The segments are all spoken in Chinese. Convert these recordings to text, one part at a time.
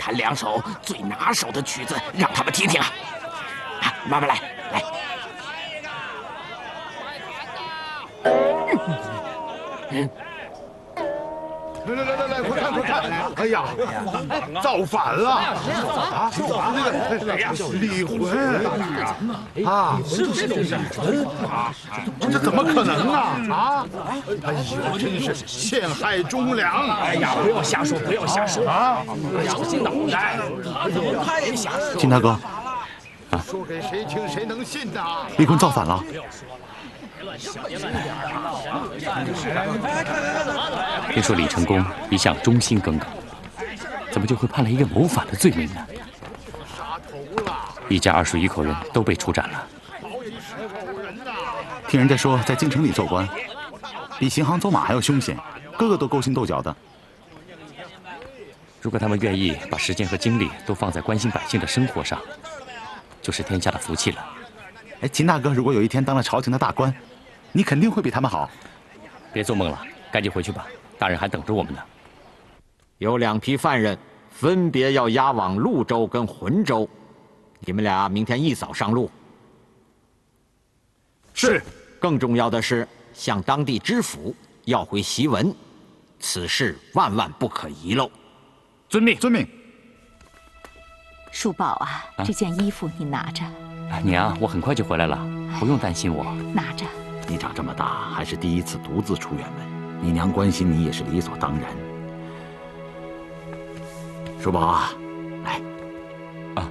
弹2首最拿手的曲子，让他们听听啊！啊，慢慢来，来。 来，快看快看！哎呀，造反了！啊，那个李魂啊，是李魂啊，这怎么可能啊？啊！哎呦，真是陷害忠良！ 哎呀，不要瞎说，不要瞎说啊！小心脑袋！怎么太瞎说？ 秦大哥， 啊，说给谁听，谁能信呐？ 李坤造反了！ 听说李成功一向忠心耿耿，怎么就会判了一个谋反的罪名呢？一家21口人都被处斩了。 听人家说，在京城里做官，比行行走马还要凶险，个个都勾心斗角的。 如果他们愿意把时间和精力都放在关心百姓的生活上，就是天下的福气了。 哎，秦大哥，如果有一天当了朝廷的大官，你肯定会比他们好。 别做梦了，赶紧回去吧，大人还等着我们呢。 有2批犯人，分别要押往潞州跟浑州，你们俩明天一早上路。 是。 更重要的是，向当地知府要回檄文，此事万万不可遗漏。 遵命， 遵命。 叔宝啊，这件衣服你拿着。 娘，我很快就回来了，不用担心我。 拿着。 你长这么大还是第一次独自出远门，你娘关心你也是理所当然。叔宝啊，来。 啊。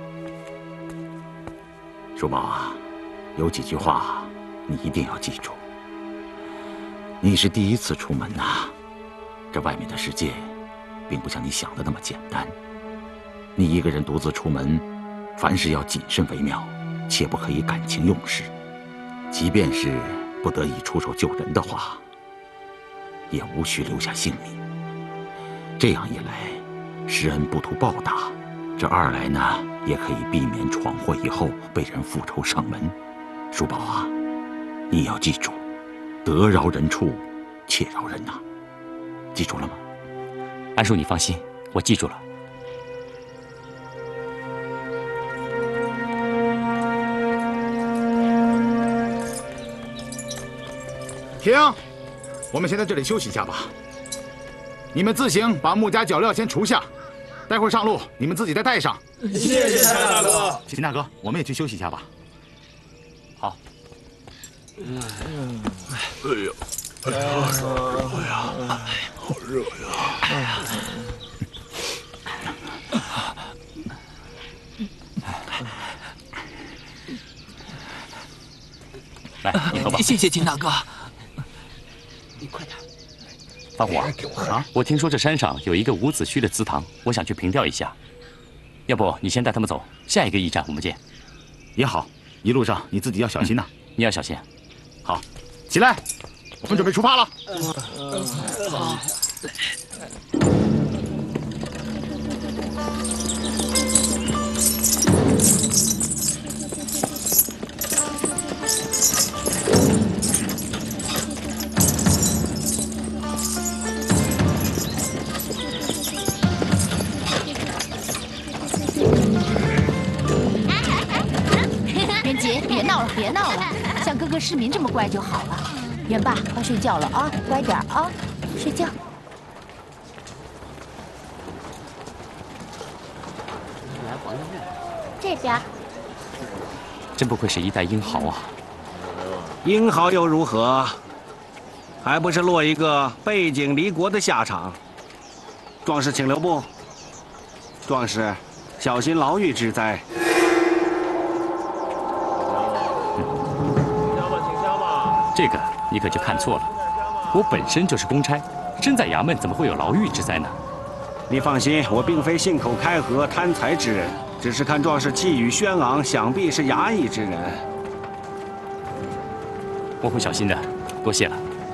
叔宝啊，有几句话你一定要记住。你是第一次出门呐，这外面的世界，并不像你想的那么简单。你一个人独自出门，凡事要谨慎为妙，切不可以感情用事，即便是 不得已出手救人的话，也无需留下性命。这样一来，施恩不图报答；这二来呢，也可以避免闯祸以后被人复仇上门。叔宝啊，你要记住，得饶人处，且饶人呐。记住了吗？ 安叔，你放心，我记住了。 停！我们先在这里休息一下吧。你们自行把穆家脚镣先除下，待会儿上路你们自己再带上。 谢谢蔡大哥。 秦大哥，我们也去休息一下吧。 好。 哎呀，哎呀，好热呀！哎呀。 来，你喝吧。 谢谢秦大哥。 你快点。 大虎啊，我听说这山上有一个伍子胥的祠堂，我想去凭吊一下。要不你先带他们走，下一个驿站我们见。 也好，一路上你自己要小心呐。 你要小心。 好，起来，我们准备出发了。 好。 别闹了，像哥哥世民这么乖就好了。元爸，快睡觉了啊，乖点啊，睡觉。 来黄医院， 这边。 真不愧是一代英豪啊！ 英豪又如何？还不是落一个背井离国的下场。壮士请留步。壮士，小心牢狱之灾。 这个你可就看错了，我本身就是公差，身在衙门怎么会有牢狱之灾呢？ 你放心，我并非信口开河、贪财之人，只是看壮士气宇轩昂，想必是衙役之人。 我会小心的，多谢了。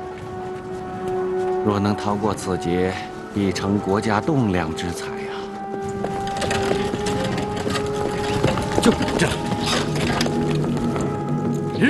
若能逃过此劫，必成国家栋梁之才呀！ 就这。